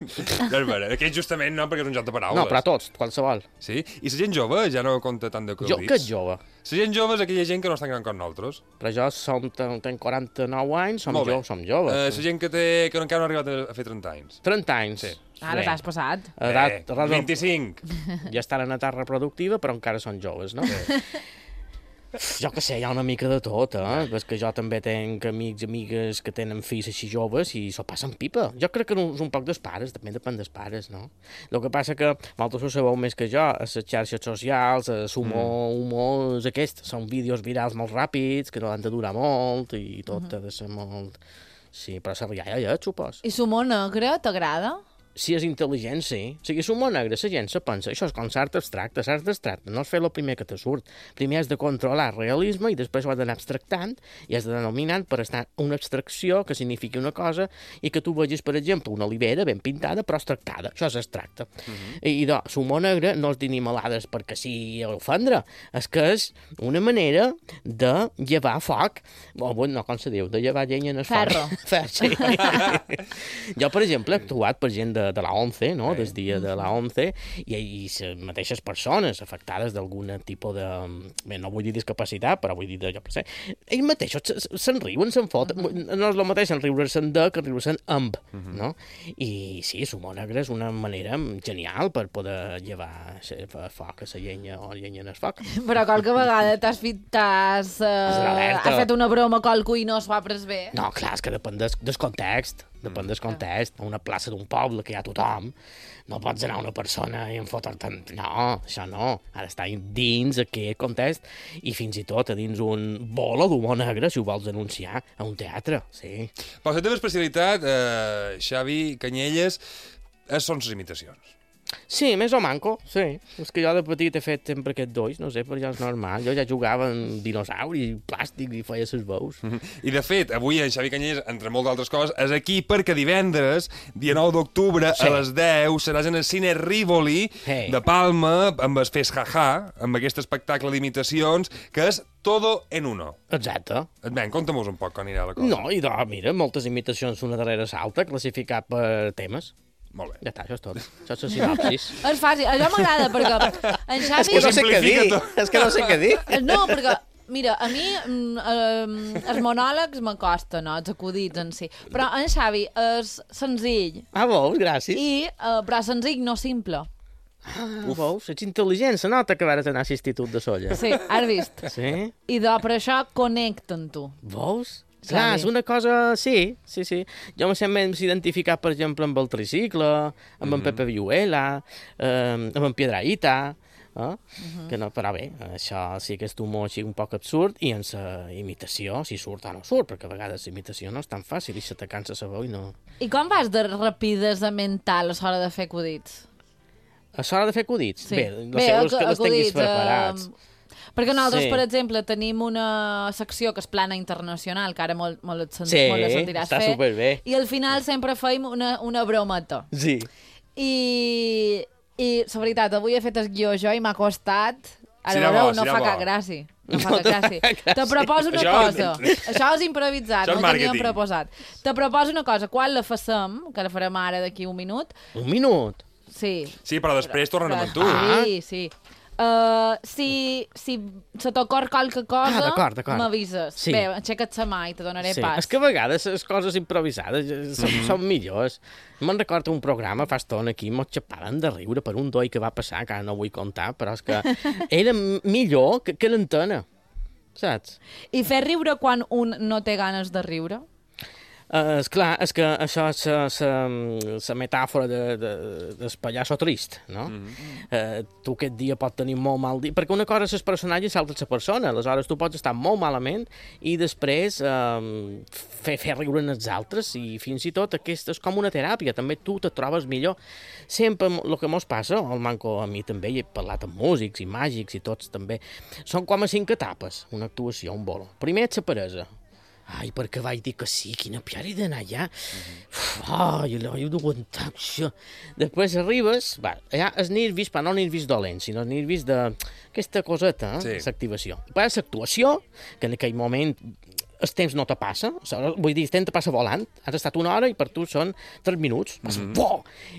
És vera, aquest justament no, perquè és un joc de paraules. No, però tots, qualsevol. Sí? I la gent jove ja no compta tant de acudits? Què és jove? La gent jove és aquella gent que no és tan gran com nosaltres. Però jo tenc 49 anys, som joves. La gent que encara no ha arribat a fer 30 anys. 30 anys? Sí. Ara t'has passat. 25. Ja estan en edat reproductiva, però encara són joves, no? Sí. Jo que sé, hi ha una mica de tot, perquè jo també tenc amics i amigues que tenen fills així joves i s'ho passen pipa. Jo crec que és un poc dels pares, també depèn dels pares, no? El que passa que vosaltres ho sabeu més que jo, a les xarxes socials, humor, aquests, són vídeos virals molt ràpids, que no han de durar molt i tot ha de ser molt... Sí, però la rialla supos. I l'humor negre t'agrada? Si és intel·ligent, sí. O sigui, l'humor negre, la gent se pensa, això és com l'art abstracte. L'art abstracte no és fer el primer que te surt. Primer has de controlar el realisme i després ho has d'anar abstractant i has d'anar nominant per estar una abstracció que signifiqui una cosa i que tu vegis, per exemple, una olivera ben pintada però abstractada. Això és abstracte. I l'humor negre no és d'animalades perquè sí ofendre. És que és una manera de llevar foc. No, com se diu? De llevar llenya en el foc. Ferro. Sí. Jo, per exemple, he actuat per gent de la ONCE, no? Del dia de la ONCE, i les mateixes persones afectades d'algun tipus de... Bé, no vull dir discapacitat, però vull dir de, jo què sé. Ells mateixos se'n riuen, se'n foten. No és el mateix en riure-se'n de que riure-se'n amb, no? I sí, l'humor negre és una manera genial per poder llevar foc a la llenya o llenya en el foc. Però qualque vegada has fet una broma a qualcú i no es va pres bé. No, clar, és que depèn del context. Depèn del context. A una plaça d'un poble que hi ha tothom, no pots anar a una persona i enfotre-te... No, això no. Ha d'estar dins aquest context i fins i tot a dins un bolo d'humor negre, si ho vols anunciar, a un teatre, sí. Però la teva especialitat, Xavi Canyelles, són les imitacions. Sí, més o manco, sí. És que jo de petit he fet sempre aquests dois, no sé, però ja és normal. Jo ja jugava en dinosauri, plàstic i feia ses veus. I de fet, avui en Xavi Canyelles, entre moltes altres coses, és aquí perquè divendres, dia 9 d'octubre, a les 10, seràs en el cine Rivoli de Palma, amb el Fes Jaja, amb aquest espectacle d'imitacions, que és Todo en Uno. Exacte. Ben, conta'm-nos un poc com anirà la cosa. No, mira, moltes imitacions una darrere l'altra, classificat per temes. Molt bé. Ja està, això és tot. Això és la sinopsis. És fàcil. Això m'agrada, perquè en Xavi... És que no sé què dir. És que no sé què dir. No, perquè, mira, a mi els monòlegs m'acosten, no? Els acudits en si. Però en Xavi és senzill. Veus? Gràcies. Però senzill, no simple. Veus? Ets intel·ligent. Se nota que vares anar a l'institut de Solla. Sí, has vist? Sí? I per això connecta amb tu. Veus? Clar, és una cosa... Sí. Jo me sent més identificat, per exemple, amb el tricicle, amb en Pepe Villuela, amb en Piedrahita, que no, però bé, això sí que és humor així un poc absurd, i en la imitació, si surt o no surt, perquè a vegades la imitació no és tan fàcil i se te cansa la veu i no... I com vas de rapidesa mental a l'hora de fer acudits? A l'hora de fer acudits? Sí. Bé, és que les tinguis preparats. Perquè nosaltres, per exemple, tenim una secció que és plana internacional, que ara molt la sentiràs fer. Està superbé. I al final sempre feim una brometa. Sí. I la veritat, avui he fet el guió jo i m'ha costat... Ara veureu, no fa cap gràcia. No fa cap gràcia. Te proposo una cosa. Això és improvisat, no ho teníem proposat. Te proposo una cosa. Quan la facem, que la farem ara d'aquí un minut... Un minut? Sí. Sí, però després tornen amb tu. Sí. Si se t'ocorre qualque cosa, d'acord. m'avises. Sí. Bé, aixeca't la mà i te donaré pas. És que a vegades les coses improvisades són millors. Me'n recordo un programa fa estona aquí, mos xapaven de riure per un doi que va passar, que ara no vull contar, però és que era millor que l'antena, saps? I fer riure quan un no té ganes de riure? Esclar, és que això és la metàfora del pallasso trist, no? Tu aquest dia pot tenir molt mal dia, perquè una cosa és el personatge i l'altra és la persona, aleshores tu pots estar molt malament i després fer riure en els altres i fins i tot aquesta és com una teràpia, també tu te trobes millor. Sempre el que mos passa, el manco a mi també, i he parlat amb músics i màgics i tots també, són com a 5 etapes, una actuació, un bolo. Primer és la peresa. Ai, perquè vaig dir que sí, quina piara he d'anar allà. Ai, ho he d'aguantar, això. Després arribes, allà és nervis, però no nervis dolents, sinó nervis d'aquesta coseta, l'activació. Després l'actuació, que en aquell moment el temps no te passa, vull dir, el temps te passa volant, has estat una hora i per tu són 3 minuts,